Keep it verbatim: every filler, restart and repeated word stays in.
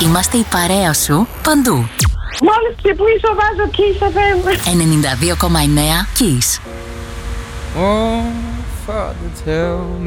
Είμαστε η παρέα σου παντού. Μόλις ξυπνήσω βάζω Kiss εφ εμ. ενενήντα δύο κόμμα εννέα Kiss. Oh, Father, tell me.